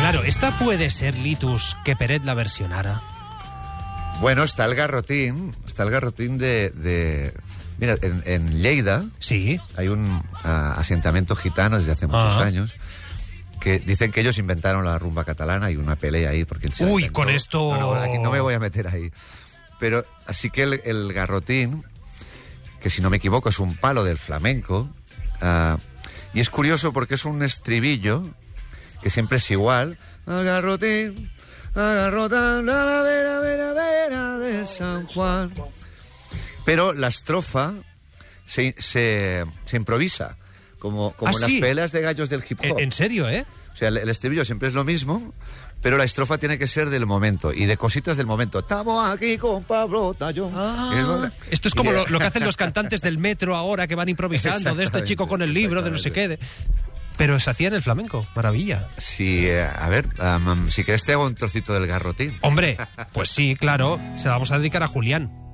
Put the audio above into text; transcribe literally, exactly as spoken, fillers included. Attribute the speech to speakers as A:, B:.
A: Claro, esta puede ser, Litus, que Peret la versionara.
B: Bueno, está el garrotín, está el garrotín de... de... Mira, en, en Lleida
A: sí.
B: hay un uh, asentamiento gitano desde hace muchos
A: Ajá.
B: años que dicen que ellos inventaron la rumba catalana y una pelea ahí porque... Se
A: Uy,
B: inventó.
A: con esto...
B: No, no, aquí no me voy a meter ahí. Pero así que el, el garrotín, que si no me equivoco es un palo del flamenco, uh, y es curioso porque es un estribillo que siempre es igual. El garrotín, el garrotín, la vera, vera, vera de San Juan... Pero la estrofa se, se, se improvisa, como, como
A: ¿Ah,
B: en las
A: sí?
B: peleas de gallos del hip hop.
A: ¿En, en serio, eh?
B: O sea, el, el estribillo siempre es lo mismo, pero la estrofa tiene que ser del momento, y de cositas del momento. Estamos aquí con Pablo Tallón.
A: Ah, esto es como lo, lo que hacen los cantantes del metro ahora, que van improvisando, de este chico con el libro, de no sé qué. De... Pero se hacía en el flamenco, maravilla.
B: Sí, eh, a ver, um, si querés te hago un trocito del garrotín.
A: Hombre, pues sí, claro, se la vamos a dedicar a Julián.